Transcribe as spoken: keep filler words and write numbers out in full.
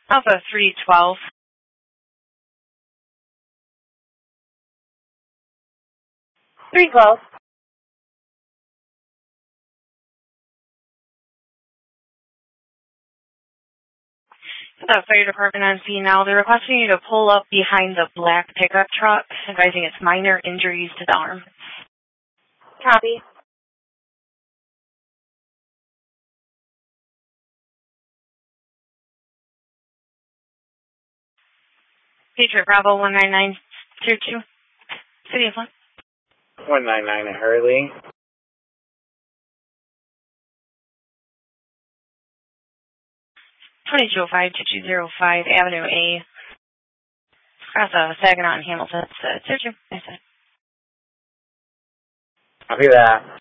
Alpha three twelve. three twelve. The fire department on scene now. They're requesting you to pull up behind the black pickup truck, advising it's minor injuries to the arm. Copy. Patriot Bravo one nine nine two two. City of Flint. one nine nine at Hurley. twenty-two oh five to two oh five Avenue A. Across uh, Saginaw and Hamilton. It's uh, two two. Copy that.